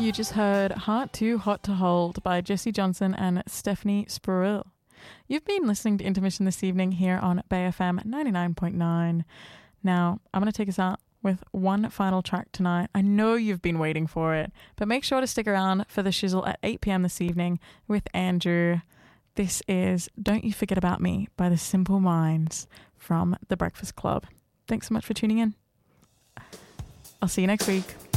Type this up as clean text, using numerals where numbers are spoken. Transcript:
You just heard Heart Too Hot to Hold by Jesse Johnson and Stephanie Spurrill. You've been listening to Intermission this evening here on Bay FM 99.9. Now, I'm going to take us out with one final track tonight. I know you've been waiting for it, but make sure to stick around for the shizzle at 8 p.m. this evening with Andrew. This is Don't You Forget About Me by the Simple Minds from The Breakfast Club. Thanks so much for tuning in. I'll see you next week.